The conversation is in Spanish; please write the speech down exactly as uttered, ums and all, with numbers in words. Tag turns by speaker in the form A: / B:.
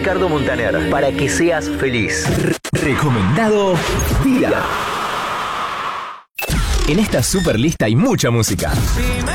A: Ricardo Montaner, para que seas feliz.
B: Recomendado Vida. En esta super lista hay mucha música.